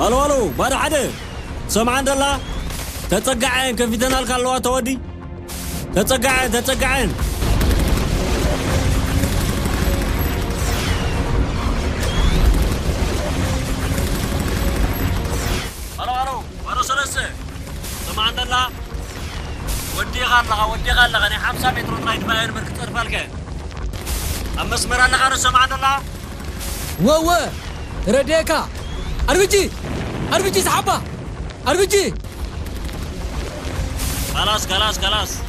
الو الو بار حدا سمعان دلا تتصقعين كيف تنالك الله تودي تتصقعين الو بارو سلسة سمعان دلا ودي غالغا أنا 5 متر رايد باين مركز أرفالك أما سمرا لغانو سمعان دلا و رديكا أربجي سحبة أربجي خلاص